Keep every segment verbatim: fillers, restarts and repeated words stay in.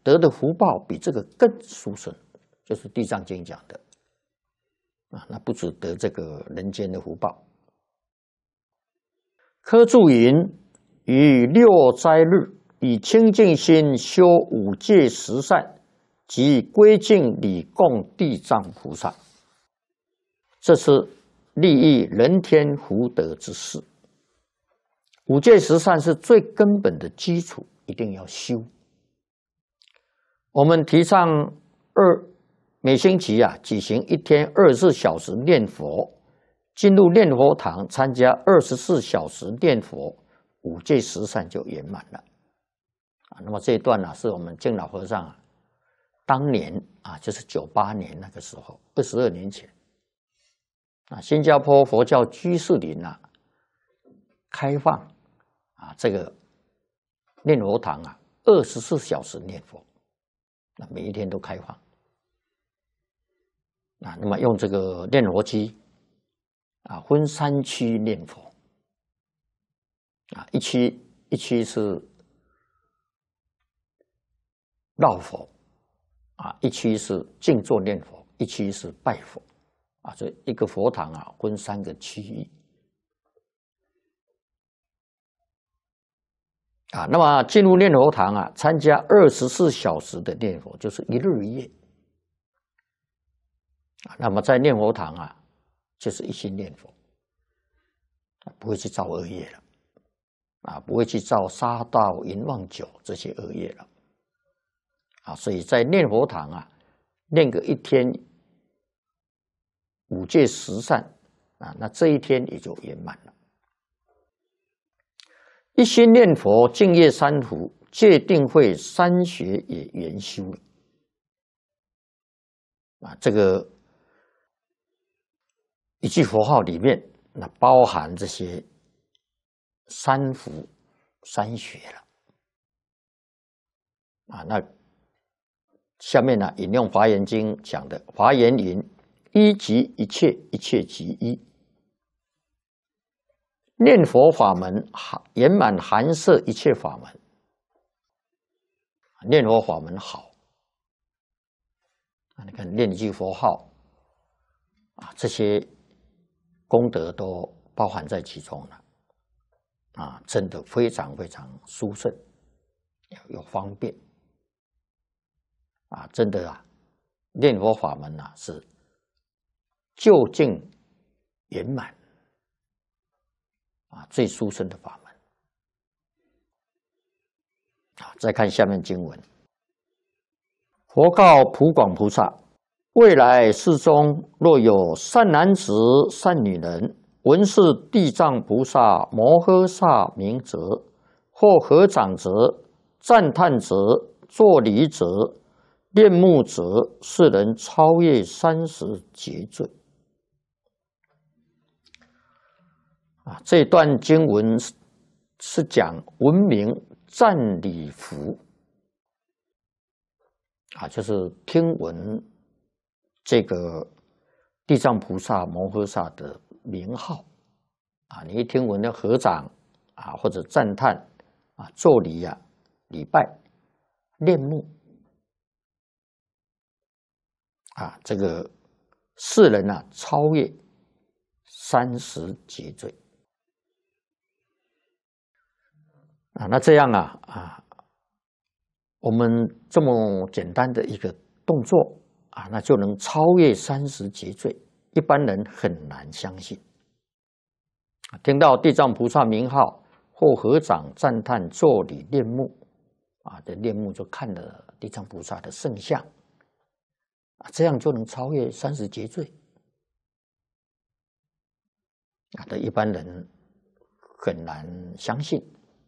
得的福报比这个更殊胜，就是《地藏经》讲的啊，那不只得这个人间的福报。科注云：于六斋日，以清净心修五戒十善，即归敬礼供地藏菩萨。这是利益人天福德之事。五戒十善是最根本的基础，一定要修。我们提倡二每星期啊举行一天二十四小时念佛，进入念佛堂参加二十四小时念佛，五戒十善就圆满了啊。那么这一段呢、啊，是我们净老和尚啊当年啊，就是九八年那个时候，二十二年前啊，新加坡佛教居士林啊开放啊这个念佛堂啊，二十四小时念佛。那每一天都开放啊，那么用这个念佛机啊，分三区念佛啊，一区一区是绕佛啊，一区是静坐念佛，一区是拜佛啊，所以一个佛堂啊分三个区域啊。那么进入念佛堂啊，参加二十四小时的念佛，就是一日一夜啊。那么在念佛堂啊，就是一心念佛，不会去造恶业了啊，不会去造杀盗淫妄酒这些恶业了啊。所以在念佛堂啊，念个一天五戒十善啊，那这一天也就圆满了。一心念佛，净业三福，戒定慧三学也圆修了啊。这个一句佛号里面，那包含这些三福三学了啊。那下面呢，引用《华严经》讲的，《华严云：一即一切，一切即一。念佛法门圆满含摄一切法门，念佛法门好啊！你看念一句佛号啊，这些功德都包含在其中了啊，真的非常非常殊胜，又方便啊！真的啊，念佛法门啊是究竟圆满。啊，最殊胜的法门啊！再看下面经文：佛告普广菩萨，未来世中，若有善男子、善女人，闻是地藏菩萨摩诃萨名者，或合掌者、赞叹者、作礼者、念目者，是人超越三十劫罪。啊，这段经文是是讲闻名赞礼福啊，就是听闻这个地藏菩萨摩诃萨的名号啊，你一听闻要合掌啊，或者赞叹啊，作礼啊，礼拜、念目啊，这个世人啊，超越三十劫罪。啊，那这样啊啊，我们这么简单的一个动作啊，那就能超越三十劫罪，一般人很难相信。听到地藏菩萨名号，或合掌赞叹、作礼、念目啊，这念目就看了地藏菩萨的圣像啊，这样就能超越三十劫罪啊，的一般人很难相信。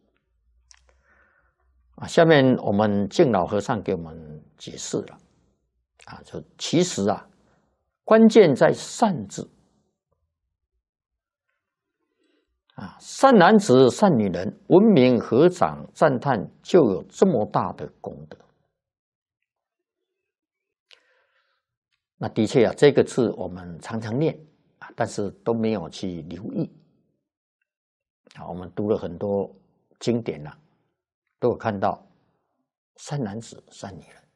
啊，下面我们净老和尚给我们解释了，啊，就其实啊，关键在善字，啊，善男子、善女人，闻名合掌赞叹，就有这么大的功德。那的确啊，这个字我们常常念啊，但是都没有去留意。啊，我们读了很多经典啊，都有看到善男子、善女人。